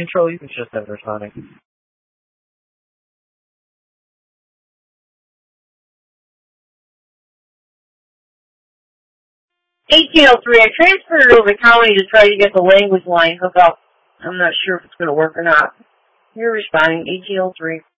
Control, you can just have responding. 1803, I transferred it over to Colony to try to get the language line hook up. I'm not sure if it's going to work or not. You're responding, 1803.